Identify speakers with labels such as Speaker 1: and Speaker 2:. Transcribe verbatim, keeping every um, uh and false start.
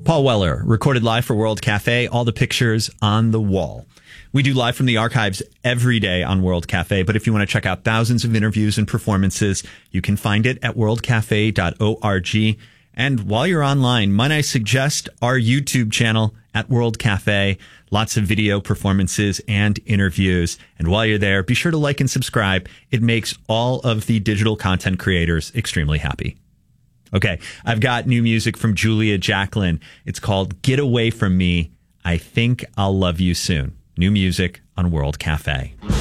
Speaker 1: Paul Weller, recorded live for World Cafe, all the pictures on the wall. We do live from the archives every day on World Cafe, but if you want to check out thousands of interviews and performances, you can find it at world cafe dot org. And while you're online, might I suggest our YouTube channel at World Cafe? Lots of video performances and interviews. And while you're there, be sure to like and subscribe. It makes all of the digital content creators extremely happy. Okay, I've got new music from Julia Jacklin. It's called Get Away From Me. I Think I'll Love You Soon. New music on World Cafe.